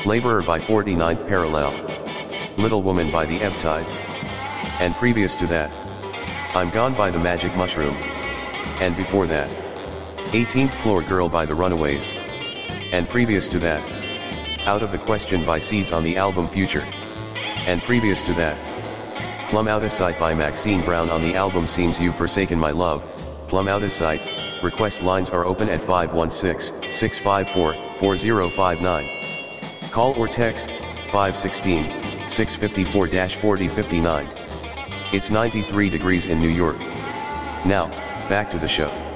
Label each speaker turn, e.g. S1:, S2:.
S1: Laborer by 49th Parallel. Little Woman by the Ebb Tides. And previous to that, I'm Gone by the Magic Mushroom. And before that, 18th Floor Girl by the Runaways. And previous to that, Out of the Question by Seeds on the album Future. And previous to that, Plum Out of Sight by Maxine Brown on the album Seems You've Forsaken My Love. Plum Out of Sight. Request lines are open at 516-654-4059. Call or text 516-654-4059. It's 93 degrees in New York. Now, back to the show.